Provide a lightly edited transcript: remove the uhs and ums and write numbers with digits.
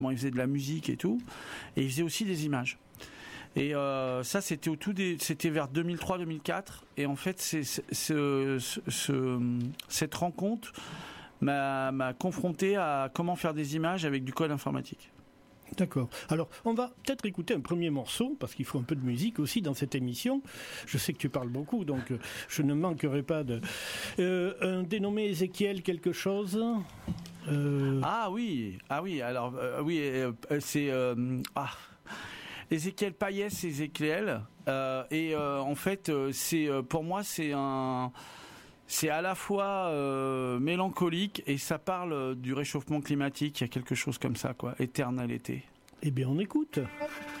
Bon, il faisait de la musique et tout, et il faisait aussi des images. Et ça, c'était c'était vers 2003-2004. Et en fait, cette rencontre m'a confronté à comment faire des images avec du code informatique. D'accord. Alors, on va peut-être écouter un premier morceau, parce qu'il faut un peu de musique aussi dans cette émission. Je sais que tu parles beaucoup, donc je ne manquerai pas de... un dénommé Ézéchiel quelque chose Ah oui, alors c'est... Ézéchiel Payès, Ézéchiel. En fait, pour moi, c'est à la fois mélancolique et ça parle du réchauffement climatique. Il y a quelque chose comme ça, quoi. Éternel été. Eh bien, on écoute.